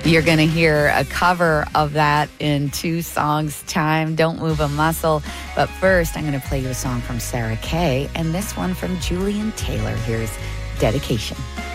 You're going to hear a cover of that in 2 songs' time. Don't move a muscle. But first, I'm going to play you a song from Sarah Kay and this one from Julian Taylor. Here's Dedication.